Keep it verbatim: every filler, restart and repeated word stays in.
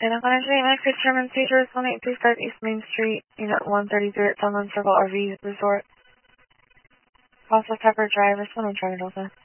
And I'm going to say my Chris Sherman Cedars, one eight three five East Main Street, Unit one thirty-three at Sunland Circle R V Resort. Also Pepper Drive, responding Charlie Delta.